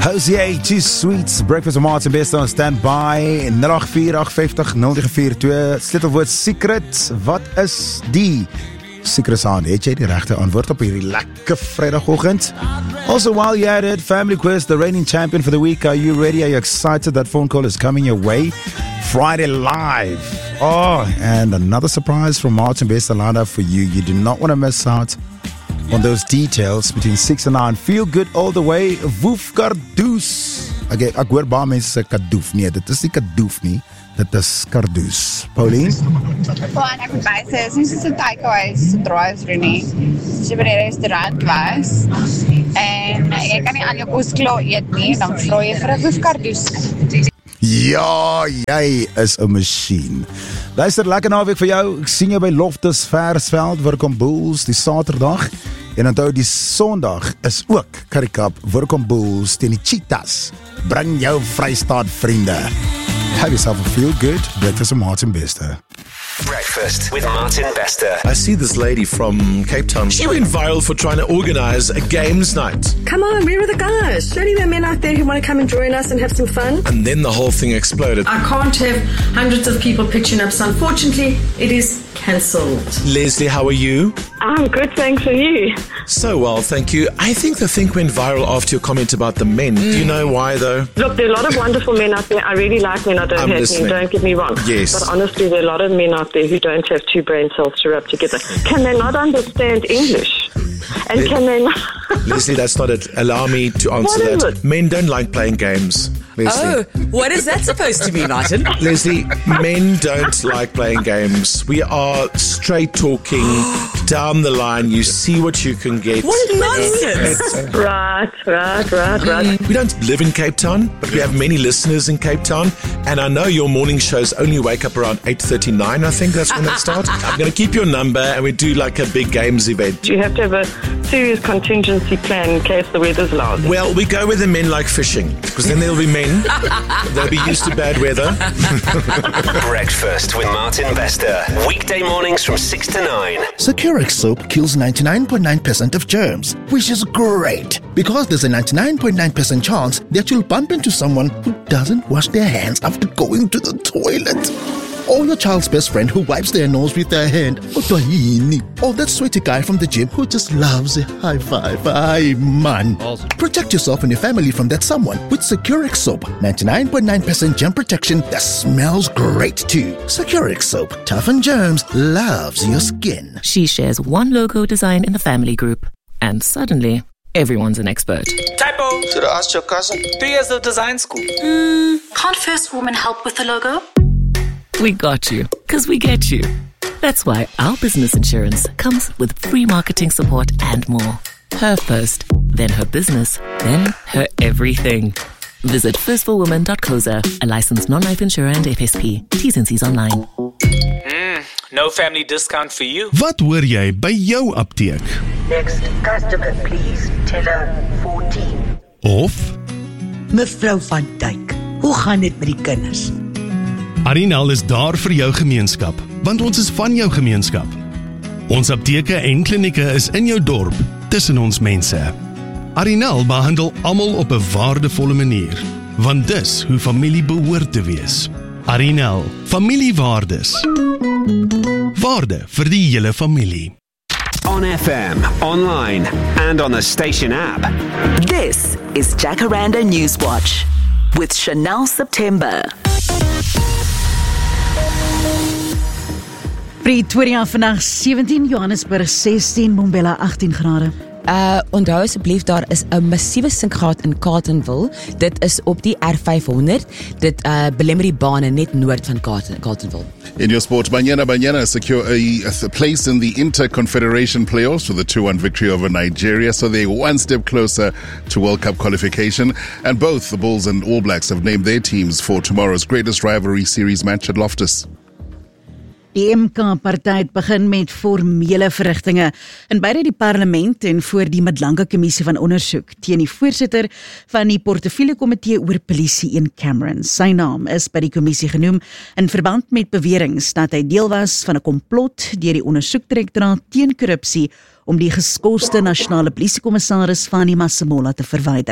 Cozy 82 Sweets, Breakfast with Martin Best on standby, 084-850-0942, sleutelwoord secret, wat is die secret sound? Het jy die regte antwoord op hierdie lekker Vrydagoggend? Also, while you're at it, Family Quiz, the reigning champion for the week, are you ready? Are you excited? That phone call is coming your way. Friday live. Oh, and another surprise from Martin Best lined up for you. You do not want to miss out on those details between 6 and 9. Feel good all the way. Woef Kardoes. Okay, ek hoor baie mense sê Kadoof. Nee, dit is nie Kadoof nie. Dit is Kardoes. Pauline? Gewoon, ek moet bysê, is nie soos 'n takeaways drive-thru nie. As jy by die restaurant was en jy kan nie al jou kos klaar eet nie, dan vra jy vir 'n Woef Kardoes. Ja, jy is 'n masjien. Luister, lekker naweek vir jou. Ek sien jou by Loftus Versveld, Workom Bulls die Saterdag. En onthou die Sondag is ook Currie Cup, Workom Bulls teen die Cheetahs. Bring jou Vrystaat vriende. Have yourself a feel good breakfast with Martin Bester. Breakfast with Martin Bester. I see this lady from Cape Town. She went viral for trying to organize a games night. Come on, where are the guys? Surely there are men out there who want to come and join us and have some fun. And then the whole thing exploded. I can't have hundreds of people pitching up, so unfortunately, it is cancelled. Leslie, how are you? I'm good, thanks, and you? So well, thank you. I think the thing went viral after your comment about the men. Do you know why, though? Look, there are a lot of wonderful men out there. I really like men. I don't hate men, don't get me wrong. Yes. But honestly, there are a lot of men out there who don't have two brain cells to rub together. Can they not understand English? And can they not... Leslie, that's not it. Allow me to answer What is that. it? Men don't like playing games. Leslie. Oh, what is that supposed to be, Martin? Leslie, men don't like playing games. We are straight talking down the line. You see what you can get. What nonsense! Right. We don't live in Cape Town, but we have many listeners in Cape Town. And I know your morning shows only wake up around 8:39. I think that's when they start. I'm going to keep your number and we do like a big games event. You have to have a serious contingency plan in case the weather's lousy. Well, we go where the men like fishing, because then there'll be men. They'll be used to bad weather. Breakfast with Martin Bester. Weekday mornings from 6 to 9. Securix soap kills 99.9% of germs, which is great because there's a 99.9% chance that you'll bump into someone who doesn't wash their hands after going to the toilet. Or your child's best friend who wipes their nose with their hand. Or that sweaty guy from the gym who just loves a high five. Aye, man. Protect yourself and your family from that someone with Securix soap. 99.9% germ protection that smells great too. Securix soap. Toughen germs. Loves your skin. She shares one logo design in the family group. And suddenly, everyone's an expert. Typo! Should I ask your cousin? 3 years of design school. Can't First Woman help with the logo? We got you, because we get you. That's why our business insurance comes with free marketing support and more. Her first, then her business, then her everything. Visit firstforwoman.co.za, a licensed non-life insurer and FSP. T's and C's online. No family discount for you. Wat hoor jy by jou apteek? Next customer, please. Teller 14. Of Mevrou van Dijk, hoe gaan dit met die kinders? Arinal is daar vir jou gemeenskap, want ons is van jou gemeenskap. Ons apteke en klinieke is in jou dorp, tussen ons mense. Arinal behandel almal op 'n waardevolle manier, want dis hoe familie behoort te wees. Arinal, familiewaardes. Waarde vir die hele familie. On FM, online and on the station app. This is Jacaranda Newswatch with Chanel September. Pretoria vandag 17, Johannesburg 16, Mbombela 18 grade. Onthou asseblief, daar is 'n massiewe sinkgat in Carletonville. Dit is op die R500. Dit belemmer die bane net noord van Carletonville. In your sport, Banyana secure a place in the Inter-Confederation playoffs with a 2-1 victory over Nigeria, so they're one step closer to World Cup qualification. And both the Bulls and All Blacks have named their teams for tomorrow's greatest rivalry series match at Loftus. Die MK-party het begin met formele verrigtinge in beide die parlement en voor die Madlanga Kommissie van ondersoek teen die voorsitter van die Portefeulje Komitee oor Polisie in Cameron. Sy naam is by die kommissie genoem in verband met beweringe dat hy deel was van 'n komplot deur die ondersoekdirektoraat teen korrupsie om die geskoste nasionale polisiekommissaris Fani Masemola te verwyder.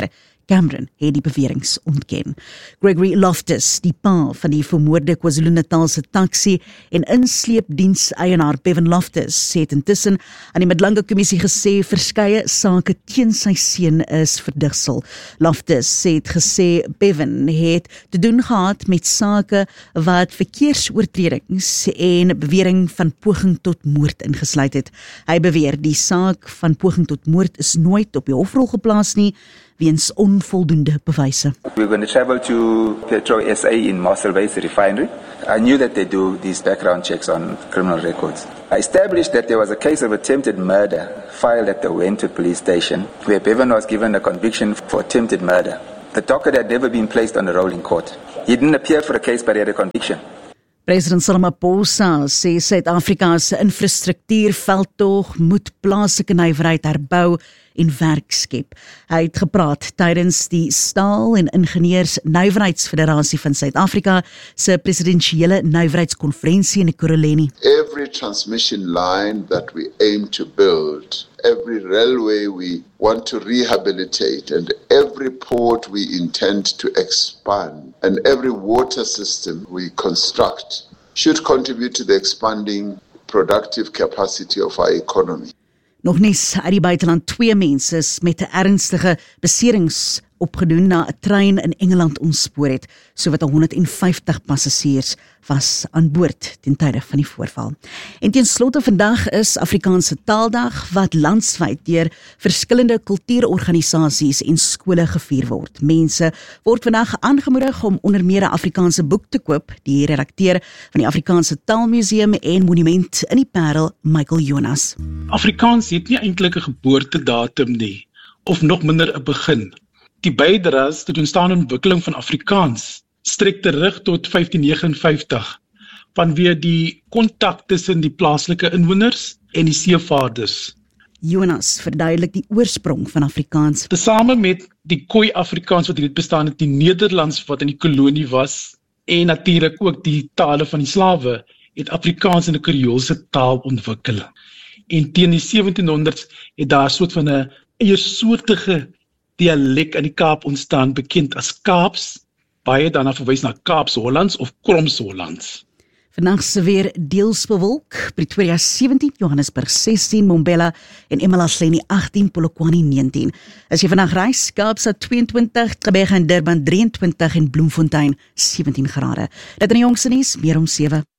Cameron het die beweringe ontken. Gregory Loftus, die pa van die vermoorde KwaZulu-Natalse taxi en insleepdiens-eienaar Bevan Loftus, het intussen aan die Madlanga Kommissie gesê verskeie sake teen sy seun is verdigsel. Loftus het gesê Bevan het te doen gehad met sake wat verkeersoortredings en bewering van poging tot moord ingesluit het. Hy beweer die saak van poging tot moord is nooit op die hofrol geplaas nie, weens onvoldoende bewyse. We're going to travel to Petro SA in Mossel Base Refinery. I knew that they do these background checks on criminal records. I established that there was a case of attempted murder filed at the Wentworth police station, where Bevan was given a conviction for attempted murder. The docket had never been placed on the roll in court. He didn't appear for a case, but he had a conviction. President Ramaphosa sê Suid-Afrika se infrastruktuurveldtog moet plaaslike nywerheid herbou en werk skep. Hy het gepraat tydens die Staal- en Ingenieurs-Nywerheidsfederasie van Suid-Afrika se presidensiële nywerheidskonferensie in Ekurhuleni. Every transmission line that we aim to build, every railway we want to rehabilitate, and every port we intend to expand, and every water system we construct should contribute to the expanding productive capacity of our economy. Nog nes uit die buiteland 2 mense is met 'n ernstige beserings opgedoen na 'n trein in Engeland ontspoor het. Sowat 150 passasiers was aan boord ten tye van die voorval. En ten slotte vandag is Afrikaanse Taaldag wat landwyd deur verskillende kultuurorganisasies en skole gevier word. Mense word vandag aangemoedig om onder meer 'n Afrikaanse boek te koop. Die redakteur van die Afrikaanse Taalmuseum en Monument in die Parel, Michael Jonas. Afrikaans het nie eintlik 'n geboortedatum nie, of nog minder 'n begin. Die bydraes tot ontstaan en ontwikkeling van Afrikaans strek terug tot 1559, vanweë die kontak tussen die plaaslike inwoners en die seevaarders. Jonas verduidelik die oorsprong van Afrikaans. Tesame met die Khoi Afrikaans wat hier bestaan het, die Nederlands wat in die kolonie was, en natuurlik ook die tale van die slawe, het Afrikaans in 'n Kreoolse taal ontwikkel. En teen die 1700s het daar 'n soort van 'n eiersoortige dialek in die Kaap ontstaan, bekend as Kaaps, baie daarna verwys na Kaaps-Hollands of Kroms-Hollands. Vandag se weer deels bewolk, Pretoria 17, Johannesburg 16, Mbombela en Emalaheni 18, Polokwane 19. As jy vandag reis, Kaapstad 22, Gqeberha en Durban 23 en Bloemfontein 17 grade. Dit in die jongste nuus, meer om 7.